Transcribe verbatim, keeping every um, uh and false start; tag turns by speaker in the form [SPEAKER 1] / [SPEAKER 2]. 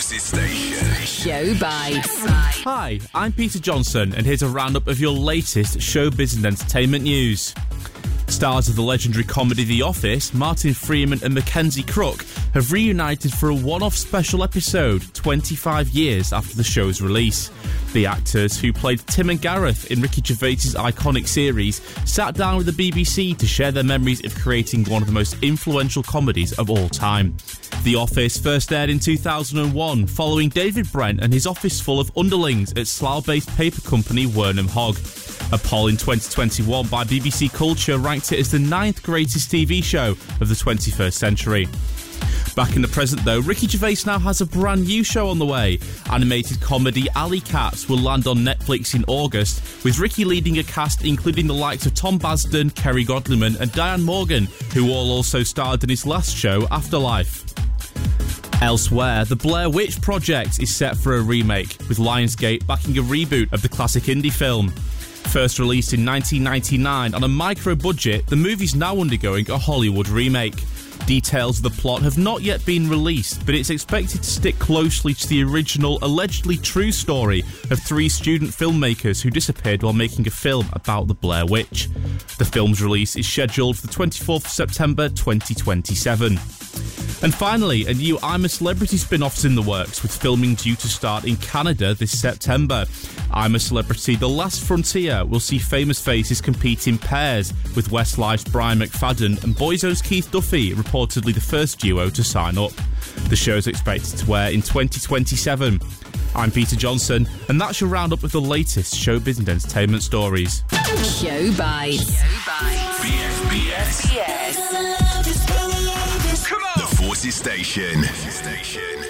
[SPEAKER 1] Forces Station.
[SPEAKER 2] Show Bites.
[SPEAKER 3] Hi, I'm Peter Johnson, and here's a roundup of your latest showbiz and entertainment news. Stars of the legendary comedy The Office, Martin Freeman and Mackenzie Crook, have reunited for a one-off special episode twenty-five years after the show's release. The actors, who played Tim and Gareth in Ricky Gervais's iconic series, sat down with the B B C to share their memories of creating one of the most influential comedies of all time. The Office first aired in two thousand one, following David Brent and his office full of underlings at Slough-based paper company Wernham Hogg. A poll in twenty twenty-one by B B C Culture ranked it as the ninth greatest T V show of the twenty-first century. Back in the present, though, Ricky Gervais now has a brand new show on the way. Animated comedy Alley Cats will land on Netflix in August, with Ricky leading a cast including the likes of Tom Basden, Kerry Godliman and Diane Morgan, who all also starred in his last show, Afterlife. Elsewhere, the Blair Witch Project is set for a remake, with Lionsgate backing a reboot of the classic indie film. First released in nineteen ninety-nine on a micro-budget, the movie's now undergoing a Hollywood remake. Details of the plot have not yet been released, but it's expected to stick closely to the original, allegedly true story of three student filmmakers who disappeared while making a film about the Blair Witch. The film's release is scheduled for the twenty-fourth of September twenty twenty-seven. And finally, a new I'm a Celebrity spin-off's in the works, with filming due to start in Canada this September. I'm a Celebrity: The Last Frontier will see famous faces compete in pairs, with Westlife's Brian McFadden and Boyzone's Keith Duffy reportedly the first duo to sign up. The show's expected to air in twenty twenty-seven. I'm Peter Johnson, and that's your roundup of the latest showbiz and entertainment stories.
[SPEAKER 2] Show Bites. Show Bites.
[SPEAKER 1] B S B S.
[SPEAKER 2] B S.
[SPEAKER 1] Come on. The Forces Station. Station.